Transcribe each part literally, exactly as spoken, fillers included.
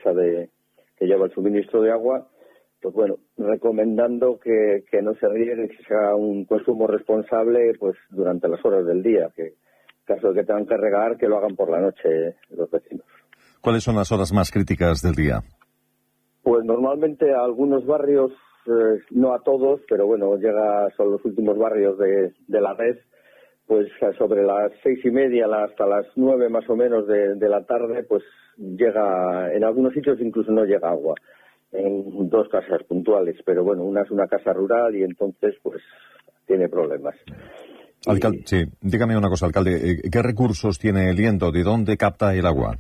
empresa de que lleva el suministro de agua, pues bueno, recomendando que, que no se riegue, que sea un consumo responsable pues durante las horas del día, que en caso de que tengan que regar, que lo hagan por la noche los vecinos. ¿Cuáles son las horas más críticas del día? Pues normalmente a algunos barrios, eh, no a todos, pero bueno, llega, son los últimos barrios de, de la red, pues sobre las seis y media hasta las nueve más o menos de, de la tarde, pues llega, en algunos sitios incluso no llega agua, en dos casas puntuales, pero bueno, una es una casa rural y entonces pues tiene problemas. Alcalde, y... sí, dígame una cosa, alcalde, ¿qué recursos tiene Liendo? ¿De dónde capta el agua?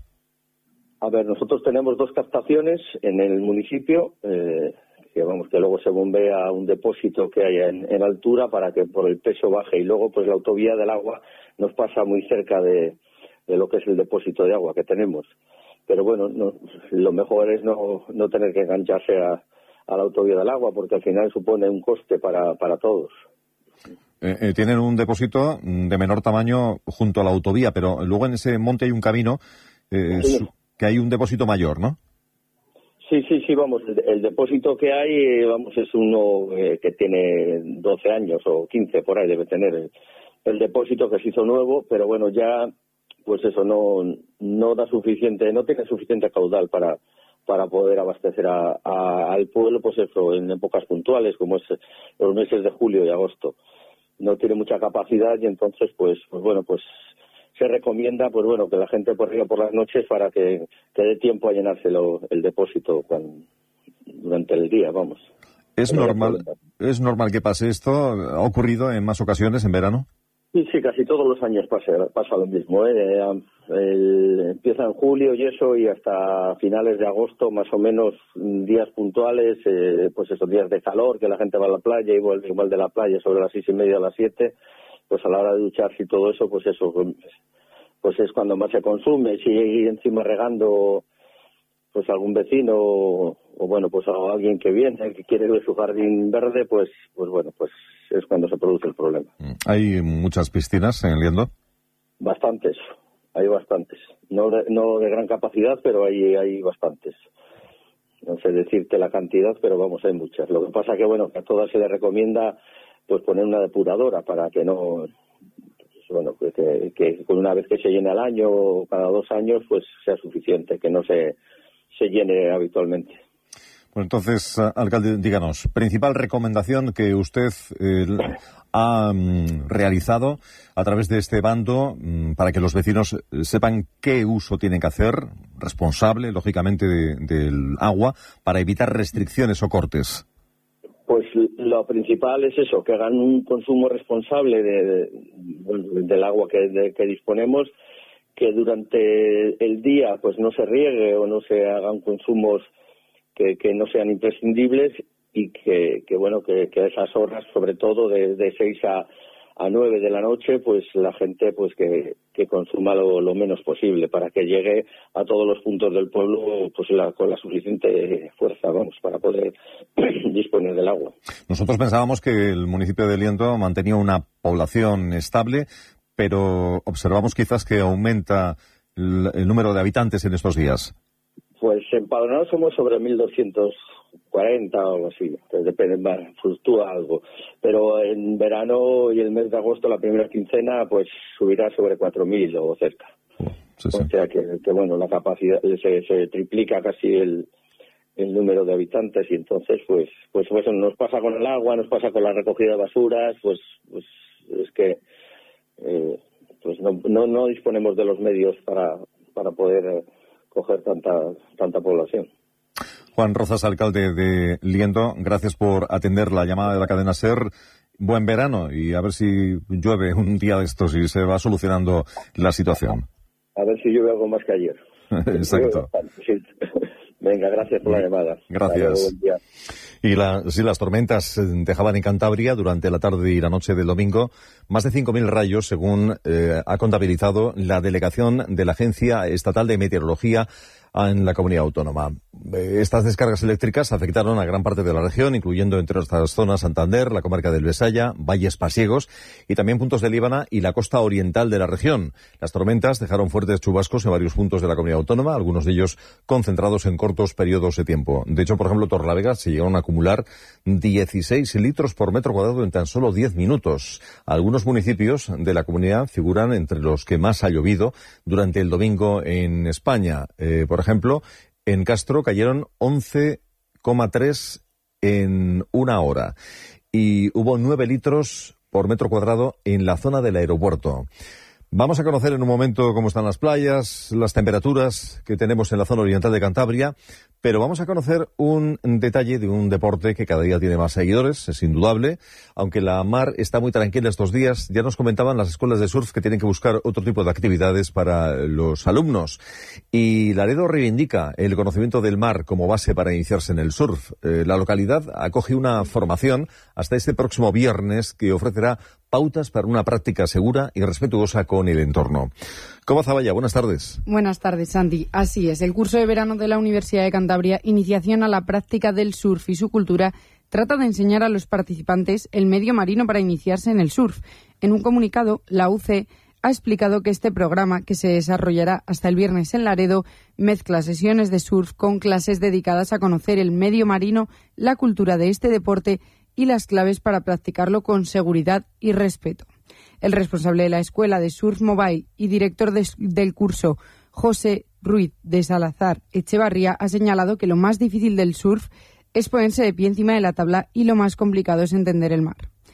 A ver, nosotros tenemos dos captaciones en el municipio, eh, que vamos, que luego se bombea a un depósito que hay en, en altura para que por el peso baje, y luego pues la autovía del agua nos pasa muy cerca de, de lo que es el depósito de agua que tenemos. Pero bueno, no, lo mejor es no, no tener que engancharse a, a la autovía del agua, porque al final supone un coste para, para todos. Eh, eh, tienen un depósito de menor tamaño junto a la autovía, pero luego en ese monte hay un camino eh, sí. que hay un depósito mayor, ¿no? Sí, sí, sí, vamos, el, el depósito que hay, vamos, es uno eh, que tiene doce años o quince, por ahí debe tener el, el depósito que se hizo nuevo, pero bueno, ya, pues eso, no no da suficiente, no tiene suficiente caudal para para poder abastecer a, a, al pueblo, pues eso, en épocas puntuales, como es los meses de julio y agosto. No tiene mucha capacidad y entonces, pues, pues bueno, pues se recomienda, pues bueno, que la gente por arriba por las noches para que, que dé tiempo a llenárselo el depósito cuando, durante el día, vamos. ¿Es normal, ¿Es normal que pase esto? ¿Ha ocurrido en más ocasiones en verano? Sí, sí, casi todos los años pasa, pasa lo mismo, ¿eh? El, empieza en julio y eso, y hasta finales de agosto, más o menos, días puntuales, eh, pues esos días de calor, que la gente va a la playa y vuelve igual de la playa sobre las seis y media a las siete, pues a la hora de ducharse y todo eso, pues eso, pues es cuando más se consume. Si hay encima regando pues algún vecino o, o bueno, pues a alguien que viene, que quiere ver su jardín verde, pues pues bueno, pues es cuando se produce el problema. ¿Hay muchas piscinas en Liendo? Bastantes, hay bastantes. No de, no de gran capacidad, pero hay, hay bastantes. No sé decirte la cantidad, pero vamos, hay muchas. Lo que pasa que, bueno, que a todas se les recomienda pues poner una depuradora para que no, pues, bueno, pues que, que con una vez que se llene al año o cada dos años, pues sea suficiente, que no se, se llene habitualmente. Bueno, entonces, alcalde, díganos, principal recomendación que usted eh, ha um, realizado a través de este bando um, para que los vecinos sepan qué uso tienen que hacer, responsable, lógicamente, de, del agua, para evitar restricciones o cortes. Pues lo principal es eso, que hagan un consumo responsable de, de, de, del agua que, de, que disponemos, que durante el día pues no se riegue o no se hagan consumos que, que no sean imprescindibles y que, que bueno, que, que a esas horas, sobre todo de, de seis a, a nueve de la noche, pues la gente pues que, que consuma lo, lo menos posible para que llegue a todos los puntos del pueblo pues la, con la suficiente fuerza, vamos, para poder disponer del agua. Nosotros pensábamos que el municipio de Liendo mantenía una población estable, pero observamos quizás que aumenta el, el número de habitantes en estos días. Pues empadronados somos sobre mil doscientos cuarenta o algo así, pues depende, fluctúa algo, pero en verano y el mes de agosto, la primera quincena, pues subirá sobre cuatro mil o cerca. Sí, sí. O sea que, que bueno, la capacidad se, se triplica casi el, el número de habitantes y entonces pues pues eso nos pasa con el agua, nos pasa con la recogida de basuras, pues pues es que eh, pues no, no no disponemos de los medios para para poder eh, coger tanta tanta población. Juan Rozas, alcalde de Liendo, gracias por atender la llamada de la cadena SER. Buen verano y a ver si llueve un día de estos y se va solucionando la situación. A ver si llueve algo más que ayer. Exacto. Venga, gracias por la llamada. Gracias. Y la, sí, las tormentas dejaban en Cantabria durante la tarde y la noche del domingo más de cinco mil rayos, según eh, ha contabilizado la delegación de la Agencia Estatal de Meteorología en la comunidad autónoma. estas descargas eléctricas afectaron a gran parte de la región, incluyendo entre otras zonas Santander, la comarca del Besaya, valles pasiegos y también puntos de Líbana y la costa oriental de la región. Las tormentas dejaron fuertes chubascos en varios puntos de la comunidad autónoma, algunos de ellos concentrados en cortos periodos de tiempo. De hecho, por ejemplo, Torrelavega se llegaron a acumular dieciséis litros por metro cuadrado en tan solo diez minutos. Algunos municipios de la comunidad figuran entre los que más ha llovido durante el domingo en España. Eh, por ejemplo, en Castro cayeron once coma tres en una hora y hubo nueve litros por metro cuadrado en la zona del aeropuerto. Vamos a conocer en un momento cómo están las playas, las temperaturas que tenemos en la zona oriental de Cantabria, pero vamos a conocer un detalle de un deporte que cada día tiene más seguidores, es indudable. Aunque la mar está muy tranquila estos días, ya nos comentaban las escuelas de surf que tienen que buscar otro tipo de actividades para los alumnos. Y Laredo reivindica el conocimiento del mar como base para iniciarse en el surf. Eh, la localidad acoge una formación hasta este próximo viernes que ofrecerá pautas para una práctica segura y respetuosa con el entorno. Coba Zavalla, buenas tardes. Buenas tardes, Santi. Así es, el curso de verano de la Universidad de Cantabria, Iniciación a la práctica del surf y su cultura, trata de enseñar a los participantes el medio marino para iniciarse en el surf. En un comunicado, la U C ha explicado que este programa, que se desarrollará hasta el viernes en Laredo, mezcla sesiones de surf con clases dedicadas a conocer el medio marino, la cultura de este deporte y las claves para practicarlo con seguridad y respeto. El responsable de la Escuela de Surf Mobile y director de, del curso, José Ruiz de Salazar Echevarría, ha señalado que lo más difícil del surf es ponerse de pie encima de la tabla y lo más complicado es entender el mar.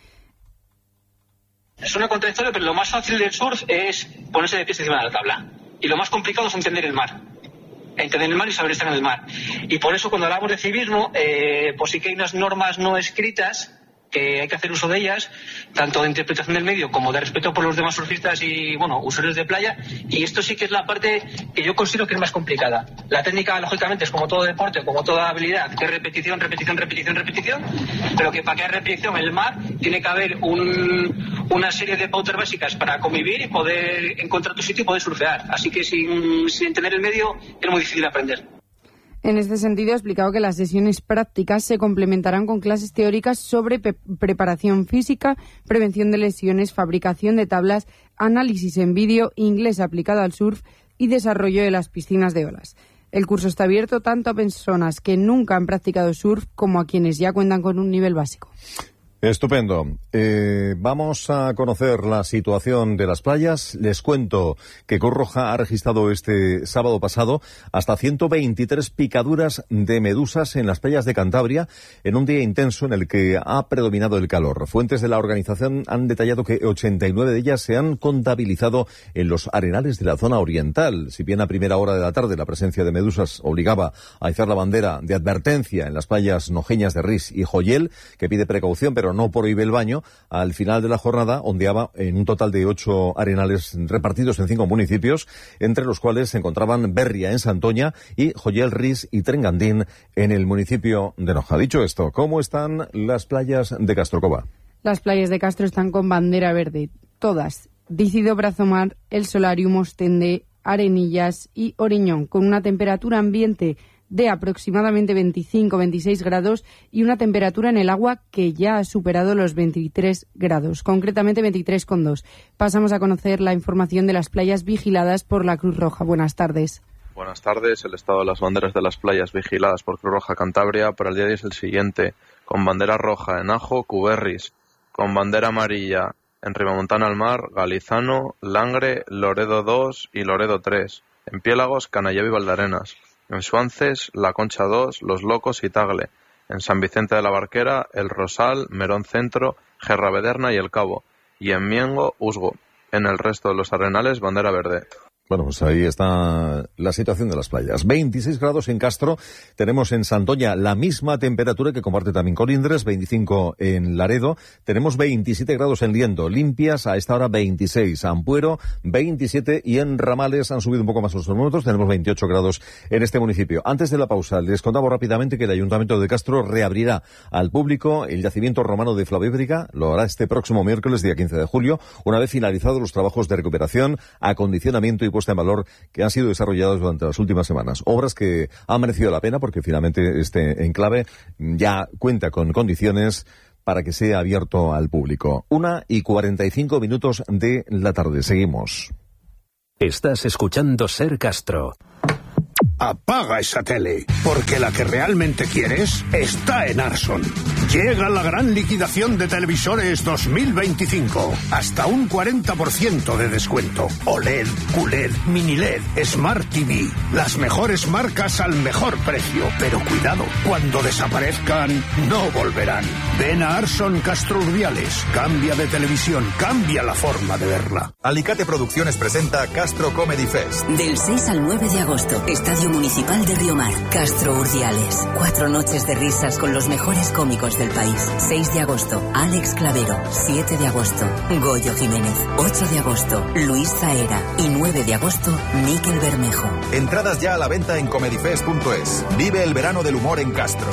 Es una contradictoria, pero lo más fácil del surf es ponerse de pie encima de la tabla. Y lo más complicado es entender el mar. Entender el mar y saber estar en el mar. Y por eso cuando hablamos de civismo, eh, pues sí que hay unas normas no escritas que hay que hacer uso de ellas, tanto de interpretación del medio como de respeto por los demás surfistas y, bueno, usuarios de playa. Y esto sí que es la parte que yo considero que es más complicada. La técnica, lógicamente, es como todo deporte, como toda habilidad, que es repetición, repetición, repetición, repetición, pero que para que haya repetición en el mar tiene que haber un, una serie de pautas básicas para convivir y poder encontrar tu sitio y poder surfear. Así que sin, sin entender el medio es muy difícil aprender. En este sentido, ha explicado que las sesiones prácticas se complementarán con clases teóricas sobre pe- preparación física, prevención de lesiones, fabricación de tablas, análisis en vídeo, inglés aplicado al surf y desarrollo de las piscinas de olas. El curso está abierto tanto a personas que nunca han practicado surf como a quienes ya cuentan con un nivel básico. Estupendo. Eh, vamos a conocer la situación de las playas. Les cuento que Cruz Roja ha registrado este sábado pasado hasta ciento veintitrés picaduras de medusas en las playas de Cantabria en un día intenso en el que ha predominado el calor. Fuentes de la organización han detallado que ochenta y nueve de ellas se han contabilizado en los arenales de la zona oriental. Si bien a primera hora de la tarde la presencia de medusas obligaba a izar la bandera de advertencia en las playas nojeñas de Ris y Joyel, que pide precaución, pero no prohíbe el baño, al final de la jornada ondeaba en un total de ocho arenales repartidos en cinco municipios, entre los cuales se encontraban Berria en Santoña y Joyel, Ris y Trengandín en el municipio de Noja. Dicho esto, ¿cómo están las playas de Castro, Coba? Las playas de Castro están con bandera verde, todas. Dícido, Brazomar, El Solarium, Ostende, Arenillas y Oriñón, con una temperatura ambiente de aproximadamente veinticinco a veintiséis grados y una temperatura en el agua que ya ha superado los veintitrés grados, concretamente veintitrés coma dos. Pasamos a conocer la información de las playas vigiladas por la Cruz Roja. Buenas tardes. Buenas tardes. El estado de las banderas de las playas vigiladas por Cruz Roja Cantabria para el día de hoy es el siguiente: con bandera roja en Ajo, Cuberris; con bandera amarilla en Ribamontana al Mar, Galizano, Langre, Loredo dos y Loredo tres; en Piélagos, Canallave y Valdarenas; en Suances, La Concha dos, Los Locos y Tagle; en San Vicente de la Barquera, El Rosal, Merón Centro, Gerravederna y El Cabo; y en Miengo, Usgo. En el resto de los arenales, bandera verde. Bueno, pues ahí está la situación de las playas. veintiséis grados en Castro. Tenemos en Santoña la misma temperatura que comparte también Colindres, veinticinco en Laredo. Tenemos veintisiete grados en Liendo, Limpias a esta hora veintiséis, Ampuero veintisiete y en Ramales han subido un poco más los termómetros. Tenemos veintiocho grados en este municipio. Antes de la pausa, les contamos rápidamente que el Ayuntamiento de Castro reabrirá al público el yacimiento romano de Flavíbrica. Lo hará este próximo miércoles, día quince de julio, una vez finalizados los trabajos de recuperación, acondicionamiento y puesta en valor que han sido desarrolladas durante las últimas semanas. Obras que han merecido la pena porque finalmente este enclave ya cuenta con condiciones para que sea abierto al público. Una y cuarenta y cinco minutos de la tarde. Seguimos. Estás escuchando Ser Castro. Apaga esa tele, porque la que realmente quieres está en Arson. Llega la gran liquidación de televisores dos mil veinticinco. Hasta un cuarenta por ciento de descuento. O L E D, Q L E D, Mini L E D, Smart T V. Las mejores marcas al mejor precio. Pero cuidado, cuando desaparezcan, no volverán. Ven a Arson Castro Urdiales. Cambia de televisión, cambia la forma de verla. Alicate Producciones presenta Castro Comedy Fest. Del seis al nueve de agosto, Estadio Municipal de Riomar, Castro Urdiales. Cuatro noches de risas con los mejores cómicos del país. seis de agosto, Alex Clavero. siete de agosto, Goyo Jiménez. ocho de agosto, Luis Zaera. Y nueve de agosto, Miquel Bermejo. Entradas ya a la venta en comedyfest punto es. Vive el verano del humor en Castro.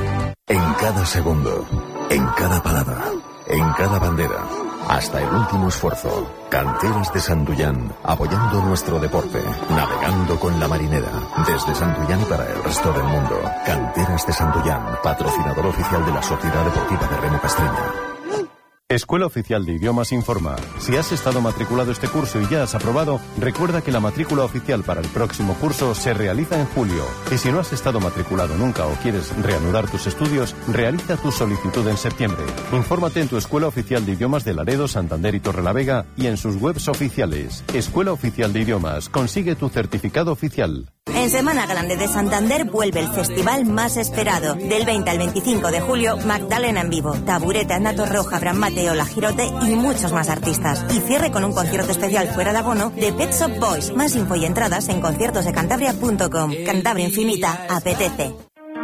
En cada segundo, en cada palabra, en cada bandera, hasta el último esfuerzo. Canteras de Santullán, apoyando nuestro deporte, navegando con la marinera, desde Santullán y para el resto del mundo. Canteras de Santullán, patrocinador oficial de la Sociedad Deportiva de Remo Castreña. Escuela Oficial de Idiomas informa. Si has estado matriculado este curso y ya has aprobado, recuerda que la matrícula oficial para el próximo curso se realiza en julio. Y si no has estado matriculado nunca o quieres reanudar tus estudios, realiza tu solicitud en septiembre. Infórmate en tu Escuela Oficial de Idiomas de Laredo, Santander y Torrelavega y en sus webs oficiales. Escuela Oficial de Idiomas. Consigue tu certificado oficial. En Semana Grande de Santander vuelve el festival más esperado. Del veinte al veinticinco de julio, Magdalena en vivo, Taburete, Ana Torroja, Abraham Mateo, La Girote y muchos más artistas. Y cierre con un concierto especial fuera de abono de Pet Shop Boys. Más info y entradas en conciertos de cantabria punto com. Cantabria Infinita, apetece.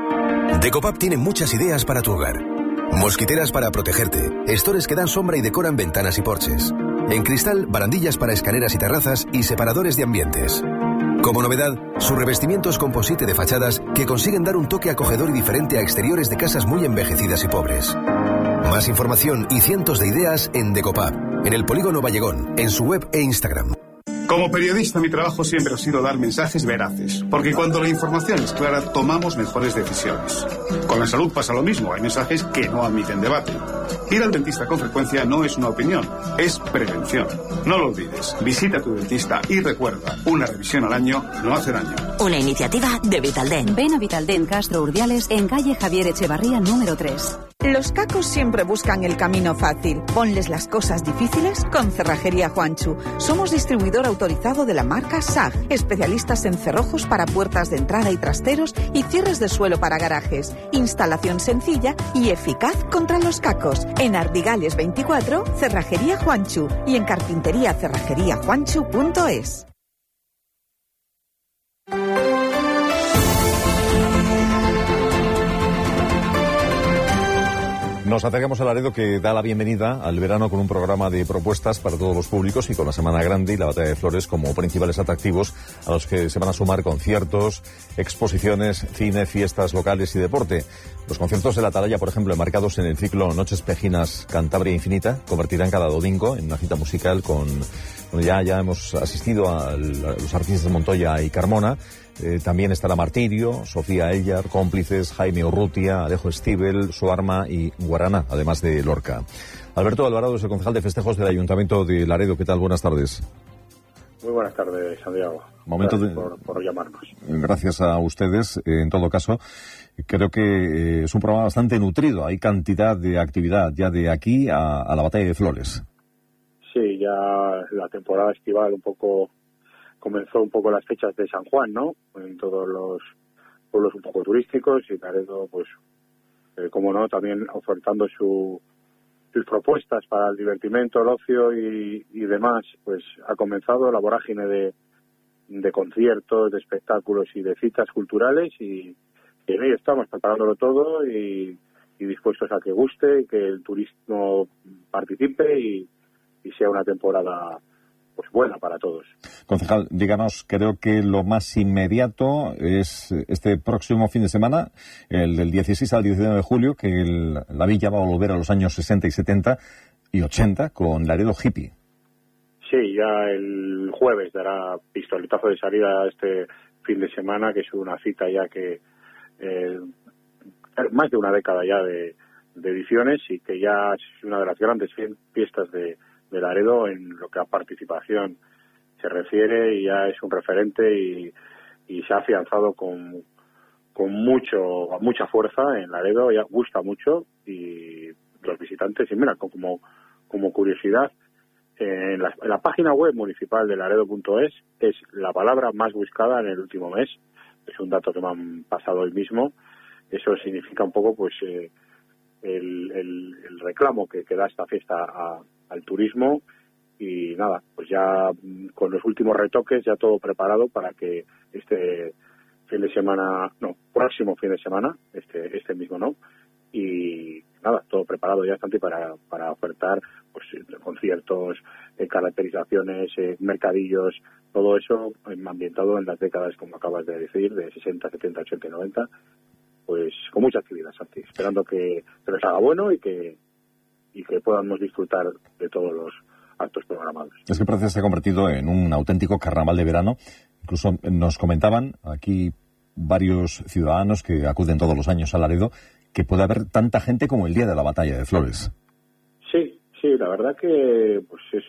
Decopap tiene muchas ideas para tu hogar. Mosquiteras para protegerte, estores que dan sombra y decoran ventanas y porches. En cristal, barandillas para escaleras y terrazas y separadores de ambientes. Como novedad, sus revestimientos composite de fachadas que consiguen dar un toque acogedor y diferente a exteriores de casas muy envejecidas y pobres. Más información y cientos de ideas en Decopap, en el Polígono Vallegón, en su web e Instagram. Como periodista, mi trabajo siempre ha sido dar mensajes veraces, porque cuando la información es clara, tomamos mejores decisiones. Con la salud pasa lo mismo, hay mensajes que no admiten debate. Ir al dentista con frecuencia no es una opinión, es prevención. No lo olvides, visita a tu dentista y recuerda, una revisión al año no hace daño. Una iniciativa de Vitaldent. Ven a Vitaldent Castro Urdiales en calle Javier Echevarría número tres. Los cacos siempre buscan el camino fácil. Ponles las cosas difíciles con Cerrajería Juanchu. Somos distribuidor autorizado de la marca S A G, especialistas en cerrojos para puertas de entrada y trasteros y cierres de suelo para garajes. Instalación sencilla y eficaz contra los cacos. En Ardigales veinticuatro, Cerrajería Juanchu y en carpintería cerrajería juanchu punto es. Nos acercamos a Laredo, que da la bienvenida al verano con un programa de propuestas para todos los públicos y con la Semana Grande y la Batalla de Flores como principales atractivos a los que se van a sumar conciertos, exposiciones, cine, fiestas locales y deporte. Los conciertos de la Atalaya, por ejemplo, enmarcados en el ciclo Noches Pejinas Cantabria Infinita, convertirán cada domingo en una cita musical con... Bueno, ya, ya hemos asistido a, l- a los artistas de Montoya y Carmona. Eh, también estará Martirio, Sofía Ellar, Cómplices, Jaime Urrutia, Alejo Stivel, Soarma y Guaraná, además de Lorca. Alberto Alvarado es el concejal de festejos del Ayuntamiento de Laredo. ¿Qué tal? Buenas tardes. Muy buenas tardes, Santiago. Momento Gracias de... por, por llamarnos. Gracias a ustedes. Eh, en todo caso, creo que eh, es un programa bastante nutrido. Hay cantidad de actividad ya de aquí a, a la Batalla de Flores. Sí, ya la temporada estival un poco comenzó un poco las fechas de San Juan, ¿no? En todos los pueblos un poco turísticos y Laredo, pues, eh, como no, también ofertando su, sus propuestas para el divertimento, el ocio y, y demás. Pues ha comenzado la vorágine de, de conciertos, de espectáculos y de citas culturales y, y ahí estamos preparándolo todo y, y dispuestos a que guste, que el turismo participe y y sea una temporada pues buena para todos. Concejal, díganos, creo que lo más inmediato es este próximo fin de semana, el del dieciséis al diecinueve de julio, que el, la villa va a volver a los años sesenta y setenta y ochenta con Laredo Hippie. Sí, ya el jueves dará pistoletazo de salida este fin de semana, que es una cita ya que eh, más de una década ya de, de ediciones y que ya es una de las grandes fiestas de, de Laredo en lo que a participación se refiere, y ya es un referente y, y se ha afianzado con, con mucho mucha fuerza en Laredo, ya gusta mucho, y los visitantes, y mira, como, como curiosidad, en la, en la página web municipal de laredo punto es es la palabra más buscada en el último mes. Es un dato que me han pasado hoy mismo. Eso significa un poco pues eh, el, el, el reclamo que, que da esta fiesta a, al turismo, y nada, pues ya con los últimos retoques ya todo preparado para que este fin de semana, no, próximo fin de semana, este este mismo no, y nada, todo preparado ya bastante para, para ofertar pues conciertos, eh, caracterizaciones, eh, mercadillos, todo eso ambientado en las décadas, como acabas de decir, de sesenta, setenta, ochenta y noventa, pues con mucha actividad, Santi, esperando que se les haga bueno y que y que podamos disfrutar de todos los actos programados. Es que el proceso se ha convertido en un auténtico carnaval de verano. Incluso nos comentaban aquí varios ciudadanos que acuden todos los años a Laredo que puede haber tanta gente como el día de la Batalla de Flores. Sí, sí, la verdad que pues es,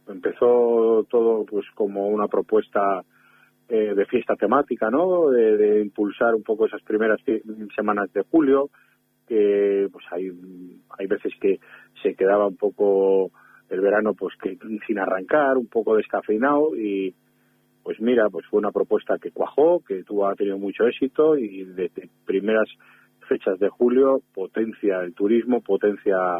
empezó todo pues como una propuesta eh, de fiesta temática, ¿no? De, de impulsar un poco esas primeras semanas de julio, que pues hay hay veces que se quedaba un poco el verano pues que sin arrancar, un poco descafeinado, y pues mira, pues fue una propuesta que cuajó, que tuvo ha tenido mucho éxito, y desde primeras fechas de julio potencia el turismo, potencia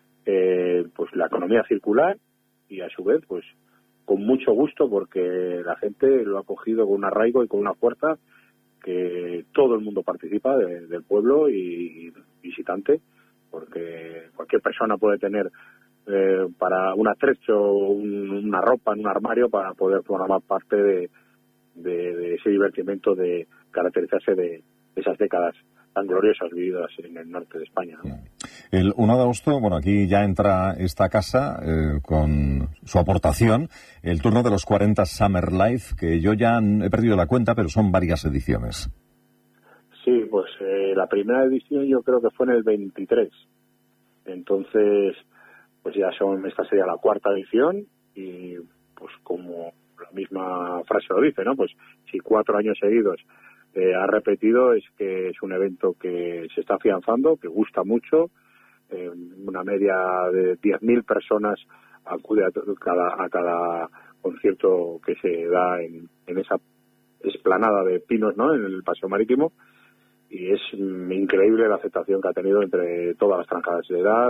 eh, pues la economía circular, y a su vez pues con mucho gusto, porque la gente lo ha cogido con un arraigo y con una fuerza que todo el mundo participa de, del pueblo y, y visitante, porque cualquier persona puede tener eh, para un atrecho, un, una ropa en un armario para poder formar parte de, de, de ese divertimento, de caracterizarse de, de esas décadas tan gloriosas vividas en el norte de España, ¿no? El uno de agosto, bueno, aquí ya entra esta casa eh, con su aportación, el turno de los cuarenta Summer Life, que yo ya he perdido la cuenta, pero son varias ediciones. Sí, pues eh, la primera edición yo creo que fue en el veintitrés. Entonces, pues ya son, esta sería la cuarta edición, y pues como la misma frase lo dice, ¿no? Pues si cuatro años seguidos eh, ha repetido, es que es un evento que se está afianzando, que gusta mucho. Eh, una media de diez mil personas acude a cada, a cada concierto que se da en, en esa explanada de pinos, ¿no? En el Paseo Marítimo, y es increíble la aceptación que ha tenido entre todas las franjas de edad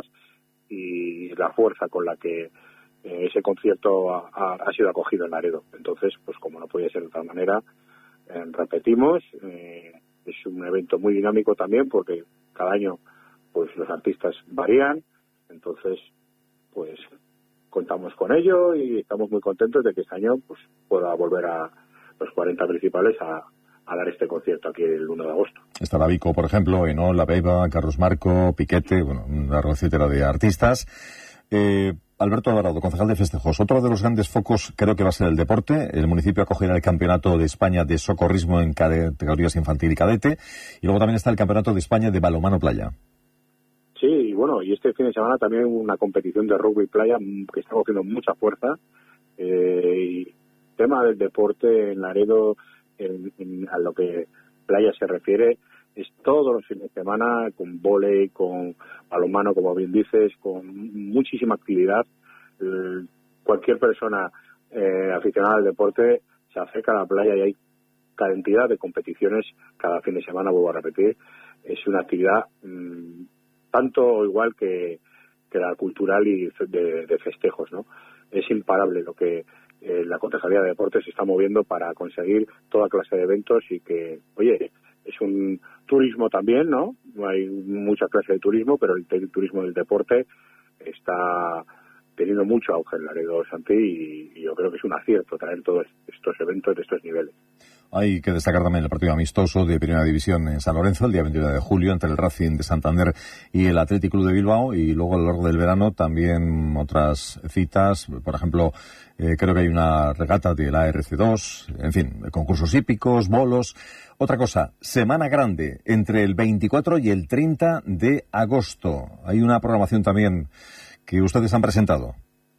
y la fuerza con la que eh, ese concierto ha, ha, ha sido acogido en Laredo. Entonces, pues como no podía ser de otra manera, eh, repetimos. Eh, es un evento muy dinámico también, porque cada año pues los artistas varían, entonces pues contamos con ello y estamos muy contentos de que este año pues pueda volver a los cuarenta principales a, a dar este concierto aquí el uno de agosto. Estará Vico, por ejemplo, Enola, Beba, Carlos Marco, Piquete, bueno, una etcétera de artistas. Eh, Alberto Alvarado, concejal de festejos. Otro de los grandes focos creo que va a ser el deporte. El municipio acogerá el Campeonato de España de Socorrismo en categorías infantil y cadete, y luego también está el Campeonato de España de Balonmano Playa. Sí, y bueno, y este fin de semana también una competición de rugby playa que está cogiendo mucha fuerza. Eh, y tema del deporte en Laredo, en, en, a lo que playa se refiere, es todos los fines de semana con vóley, con balonmano, como bien dices, con muchísima actividad. Eh, cualquier persona eh, aficionada al deporte se acerca a la playa y hay cantidad de competiciones cada fin de semana, vuelvo a repetir. Es una actividad mmm, tanto igual que, que la cultural y de, de festejos, ¿no? Es imparable lo que eh, la Concejalía de Deportes se está moviendo para conseguir toda clase de eventos, y que, oye, es un turismo también, ¿no? Hay mucha clase de turismo, pero el, el turismo del deporte está teniendo mucho auge en Laredo, Santi, y, y yo creo que es un acierto traer todos estos eventos de estos niveles. Hay que destacar también el partido amistoso de Primera División en San Lorenzo, el día veintiuno de julio, entre el Racing de Santander y el Athletic Club de Bilbao, y luego a lo largo del verano también otras citas, por ejemplo, eh, creo que hay una regata de la A R C dos, en fin, concursos hípicos, bolos. Otra cosa, Semana Grande, entre el veinticuatro y el treinta de agosto. Hay una programación también que ustedes han presentado.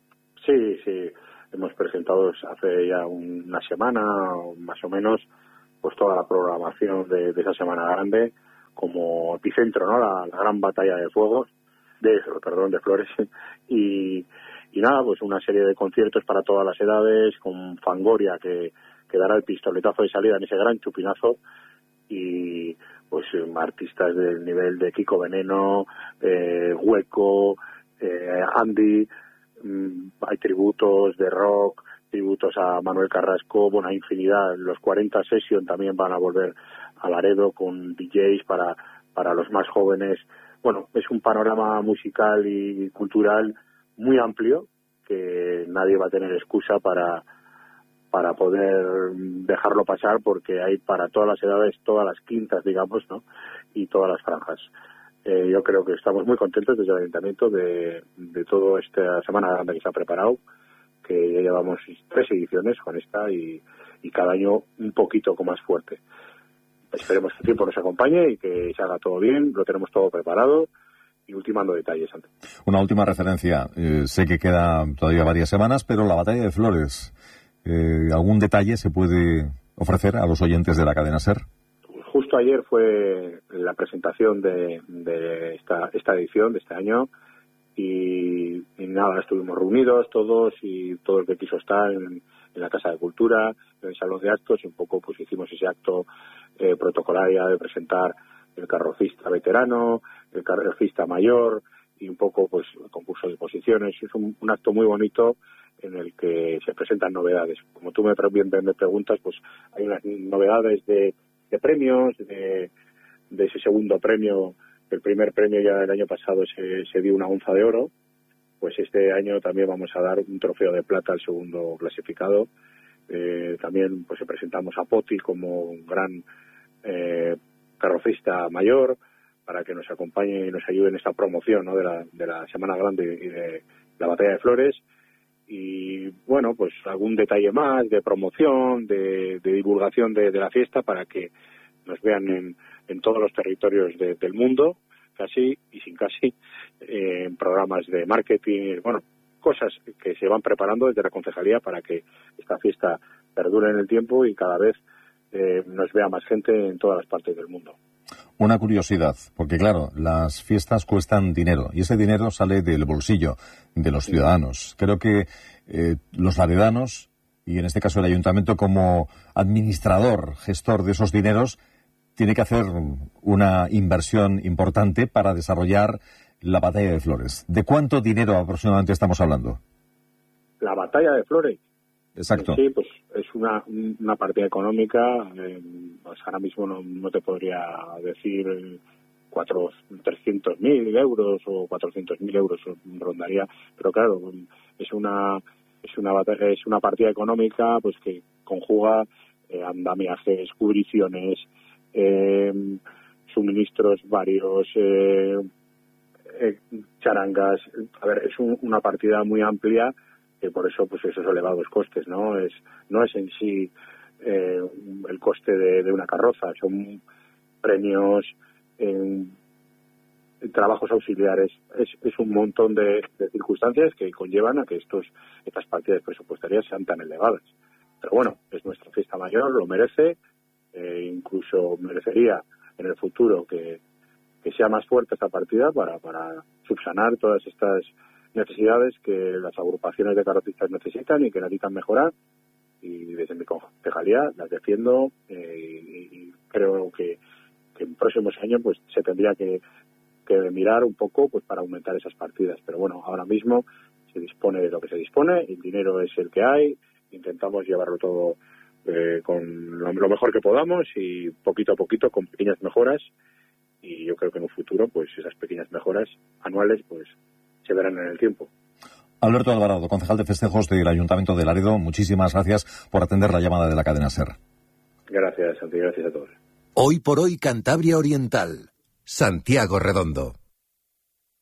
Sí, sí. Hemos presentado hace ya una semana, más o menos, pues toda la programación de, de esa Semana Grande como epicentro, ¿no? La, la gran batalla de fuegos, de, perdón, de flores. Y, y nada, pues una serie de conciertos para todas las edades, con Fangoria, que, que dará el pistoletazo de salida en ese gran chupinazo. Y pues artistas del nivel de Kiko Veneno, eh, Hueco, eh, Andy. Hay tributos de rock, tributos a Manuel Carrasco, bueno, infinidad. Los cuarenta Session también van a volver a Laredo con D Js para, para los más jóvenes. Bueno, es un panorama musical y cultural muy amplio que nadie va a tener excusa para, para poder dejarlo pasar, porque hay para todas las edades, todas las quintas, digamos, ¿no? Y todas las franjas. Eh, yo creo que estamos muy contentos desde el Ayuntamiento de, de toda esta Semana Grande que se ha preparado, que ya llevamos tres ediciones con esta y, y cada año un poquito con más fuerte. Esperemos que el tiempo nos acompañe y que se haga todo bien, lo tenemos todo preparado y ultimando detalles antes. Una última referencia, eh, sé que queda todavía varias semanas, pero la Batalla de Flores, eh, ¿algún detalle se puede ofrecer a los oyentes de la cadena SER? Justo ayer fue la presentación de, de esta, esta edición de este año y, y nada, estuvimos reunidos todos y todo el que quiso estar en, en la Casa de Cultura, en el Salón de Actos, y un poco pues hicimos ese acto eh, protocolario de presentar el carrocista veterano, el carrocista mayor y un poco pues el concurso de posiciones. Es un, un acto muy bonito en el que se presentan novedades. Como tú me, bien me preguntas, pues hay unas novedades de de premios, de, de ese segundo premio. El primer premio ya el año pasado se, se dio una onza de oro, pues este año también vamos a dar un trofeo de plata al segundo clasificado. Eh, también pues presentamos a Poti como un gran eh, carrocista mayor para que nos acompañe y nos ayude en esta promoción, ¿no? de, la, de la Semana Grande y de la Batalla de Flores. Y bueno, pues algún detalle más de promoción, de, de divulgación de, de la fiesta para que nos vean en, en todos los territorios de, del mundo, casi y sin casi, eh, en programas de marketing, bueno, cosas que se van preparando desde la concejalía para que esta fiesta perdure en el tiempo y cada vez eh, nos vea más gente en todas las partes del mundo. Una curiosidad, porque claro, las fiestas cuestan dinero y ese dinero sale del bolsillo de los ciudadanos. Creo que eh, los laredanos, y en este caso el ayuntamiento como administrador, gestor de esos dineros, tiene que hacer una inversión importante para desarrollar la Batalla de Flores. ¿De cuánto dinero aproximadamente estamos hablando? La Batalla de Flores. Exacto. Sí, pues es una, una partida económica, eh, pues ahora mismo no, no te podría decir cuatro, trescientos mil euros o cuatrocientos mil euros rondaría, pero claro, es una es una es una partida económica pues que conjuga eh, andamiajes, cubriciones, eh, suministros varios, eh, eh, charangas. A ver, es un, una partida muy amplia, que por eso pues esos elevados costes, no es no es en sí eh, el coste de, de una carroza, son premios, eh, trabajos auxiliares, es, es un montón de, de circunstancias que conllevan a que estos estas partidas presupuestarias sean tan elevadas. Pero bueno, es nuestra fiesta mayor, lo merece, eh, incluso merecería en el futuro que, que sea más fuerte esta partida para, para subsanar todas estas necesidades que las agrupaciones de carrocistas necesitan y que necesitan mejorar, y desde mi concejalía las defiendo, eh, y, y creo que, que en próximos años pues se tendría que, que mirar un poco pues para aumentar esas partidas, pero bueno, ahora mismo se dispone de lo que se dispone, el dinero es el que hay, intentamos llevarlo todo eh, con lo, lo mejor que podamos y poquito a poquito con pequeñas mejoras, y yo creo que en un futuro pues esas pequeñas mejoras anuales pues se verán en el tiempo. Alberto Alvarado, concejal de festejos del Ayuntamiento de Laredo, muchísimas gracias por atender la llamada de la cadena SER. Gracias, Santi, gracias a todos. Hoy por hoy, Cantabria Oriental. Santiago Redondo.